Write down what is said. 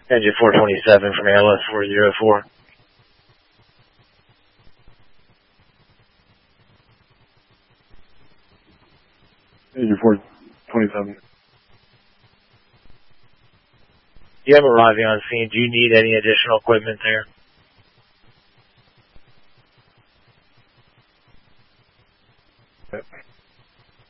Engine 427 from ALS 404. Engine 427. You have arriving on scene. Do you need any additional equipment there?